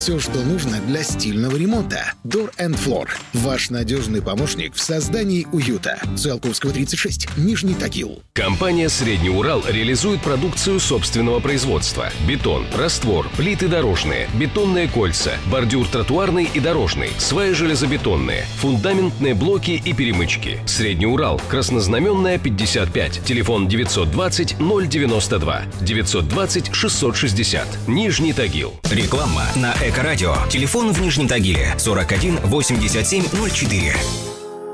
Все, что нужно для стильного ремонта. Door and Floor. Ваш надежный помощник в создании уюта. Циолковского, 36. Нижний Тагил. Компания «Средний Урал» реализует продукцию собственного производства. Бетон, раствор, плиты дорожные, бетонные кольца, бордюр тротуарный и дорожный, сваи железобетонные, фундаментные блоки и перемычки. «Средний Урал», Краснознаменная, 55. Телефон 920 092 920 660. Нижний Тагил. Реклама на Эко-радио. Телефон в Нижнем Тагиле 41 87 04.